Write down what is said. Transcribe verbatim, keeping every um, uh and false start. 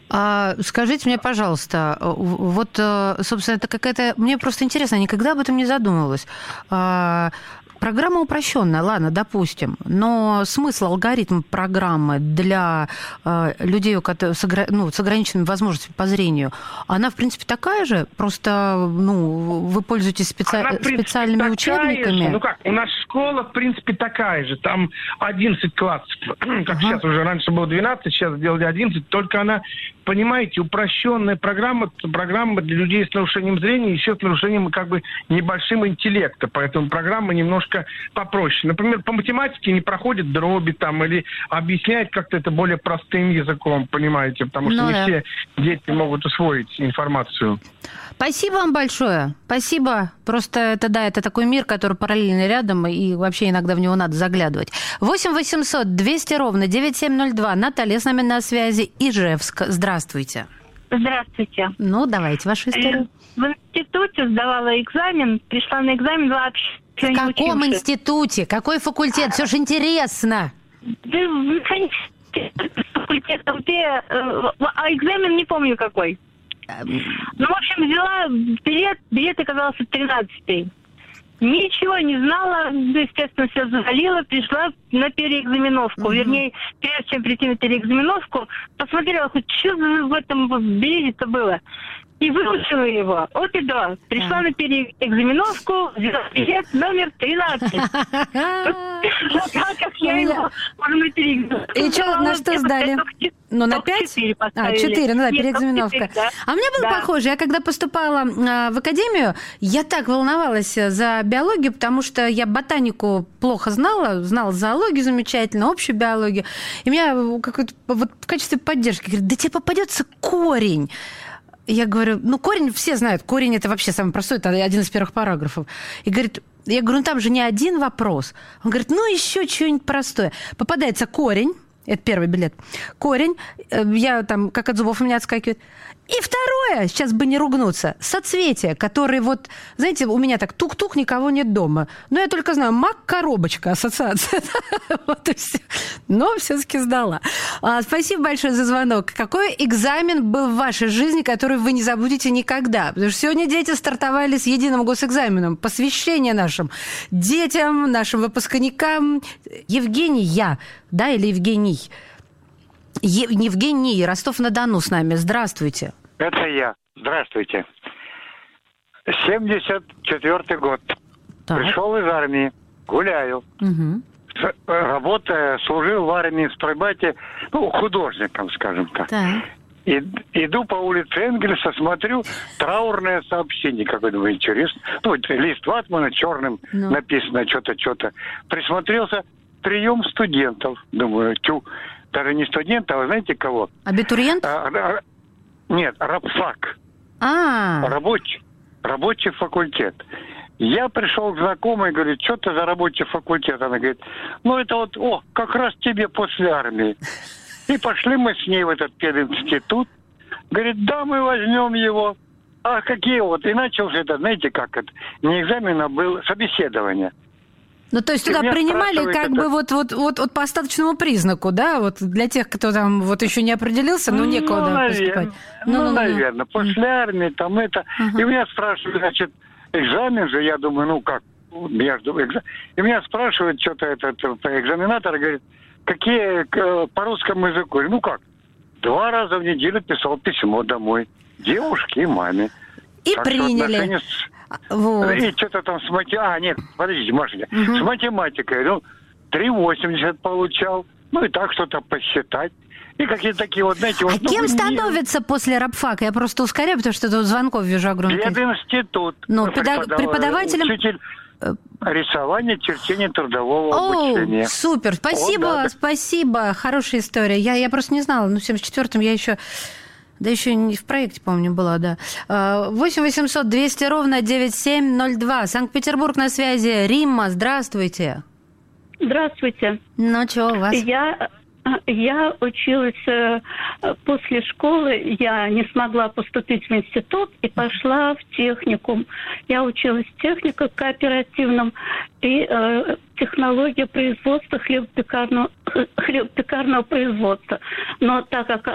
А, скажите мне, пожалуйста, вот, собственно, это какая-то... Мне просто интересно, я никогда об этом не задумывалась. А, программа упрощенная, ладно, допустим, но смысл, алгоритм программы для э, людей, с, огр... ну, с ограниченными возможностями по зрению, она, в принципе, такая же? Просто ну, вы пользуетесь специ... она, в принципе, специальными учебниками? Же. Ну как, у нас школа, в принципе, такая же. Там одиннадцать классов. Как ага. сейчас уже, раньше было двенадцать, сейчас сделали одиннадцать. Только она, понимаете, упрощенная программа, программа для людей с нарушением зрения, еще с нарушением как бы небольшим интеллекта. Поэтому программа немножко попроще. Например, по математике не проходит дроби там, или объясняет как-то это более простым языком, понимаете, потому что ну, не да. все дети могут усвоить информацию. Спасибо вам большое. Спасибо. Просто это, да, это такой мир, который параллельно рядом, и вообще иногда в него надо заглядывать. восемь восемьсот двести ровно девять семь ноль два. Наталья с нами на связи. Ижевск. Здравствуйте. Здравствуйте. Ну, давайте вашу историю. В институте сдавала экзамен, пришла на экзамен вообще. В каком институте? Какой факультет? Все же интересно. Да, факультет, где... А экзамен не помню какой. Ну, в общем, взяла билет, билет оказался тринадцатый. Ничего не знала, естественно, все завалила, пришла на переэкзаменовку. Uh-huh. Вернее, прежде чем прийти на переэкзаменовку, посмотрела, хоть что в этом билете-то было. И выучила его. Вот и да. Пришла на переэкзаменовку, взяла билет номер тринадцать. Как я его на переэкзаменовку. И что, на что сдали? Ну, на пять? А, четыре, ну да, переэкзаменовка. А у меня было похоже. Я когда поступала в академию, я так волновалась за биологию, потому что я ботанику плохо знала, знала зоологию замечательно, общую биологию. И меня какой-то, вот в качестве поддержки говорят, да тебе попадется корень. Я говорю, ну, корень все знают, корень это вообще самый простой, это один из первых параграфов. И говорит, я говорю, ну, там же не один вопрос. Он говорит, ну, еще что-нибудь простое. Попадается корень, это первый билет, корень, я там, как от зубов у меня отскакивает. И второе, сейчас бы не ругнуться, соцветие, которые вот, знаете, у меня так тук-тук, никого нет дома. Но я только знаю, мак-коробочка, ассоциация. Вот и все. Но все-таки сдала. А, спасибо большое за звонок. Какой экзамен был в вашей жизни, который вы не забудете никогда? Потому что сегодня дети стартовали с единым госэкзаменом. Посвящение нашим детям, нашим выпускникам. Евгения, да, или Евгений? Е- Евгений, Ростов-на-Дону с нами. Здравствуйте. Это я. Здравствуйте. семьдесят четвёртый год. Так. Пришел из армии. Гуляю. Угу. С, работая, служил в армии в стройбате, ну, художником, скажем так. Так. И, иду по улице Энгельса, смотрю, траурное сообщение. Как я думаю, интересно. Ну, лист ватмана черным ну. написано что-то, что-то. Присмотрелся, прием студентов. Думаю, тю. Даже не студент, а вы знаете кого? Абитуриент? А, а, нет, рабфак. А. Рабочий, рабочий факультет. Я пришел к знакомой, говорю, что ты за рабочий факультет? Она говорит, ну это вот, о, как раз тебе после армии. И пошли мы с ней в этот пединститут. Говорит, да, мы возьмем его. А какие вот? И начался это, знаете, как это? Не экзамен, а было собеседование. Ну, то есть туда принимали как это... бы вот, вот, вот, вот по остаточному признаку, да? Вот для тех, кто там вот еще не определился, но некуда ну, поступать. Ну, ну, ну, наверное. Ну. После армии там это... Uh-huh. И меня спрашивают, значит, экзамен же, я думаю, ну как, между... Экзамен... И меня спрашивают что-то этот экзаменатор, говорит, какие по русскому языку? Говорю, ну как? Два раза в неделю писал письмо домой. Девушке и маме. И так приняли. Вот. И что-то там с математикой... А, нет, подождите, Машенька. Угу. С математикой, ну, три восемьдесят получал. Ну, и так что-то посчитать. И какие-то такие вот, знаете... А вот, кем ну, становится не... после рабфака? Я просто ускоряю, потому что тут звонков вижу огромное. Пединститут. Ну, педаг... преподавателем... Учитель рисования, чертения, трудового О, обучения. Супер, спасибо, О, да, спасибо. Хорошая история. Я, я просто не знала. Ну, в семьдесят четвёртом я еще... Да еще не в проекте, помню, была, да. восемь восемьсот двести ровно девять семь ноль два. Санкт-Петербург на связи. Римма, здравствуйте. Здравствуйте. Ну, что у вас? Я, я училась после школы, я не смогла поступить в институт и пошла в техникум. Я училась в технике кооперативном и э, технология производства хлебопекарного, хлебопекарного производства. Но так как